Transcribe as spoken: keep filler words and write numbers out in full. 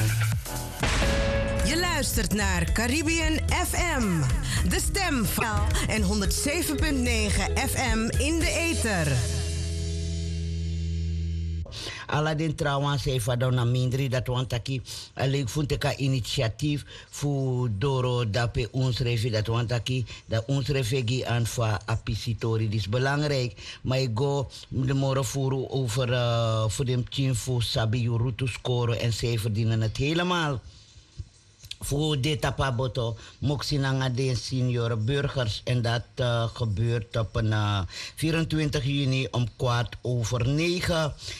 Je luistert naar Caribbean F M, de stem van en honderd zeven komma negen F M in de ether. Aladdin trouwens zei van dan mindri dat want aki alleen vond ik een initiatief voor Doro dat pe ons revi dat want aki dat ons refegi aan van apisitori is belangrijk maar ik go de morgen voor over uh, voor de team voor sabi rutu scoren en zij verdienen het helemaal. Voor dit tapaboto moxinanga de senior burgers en dat uh, gebeurt op een uh, vierentwintig juni om kwart over negen.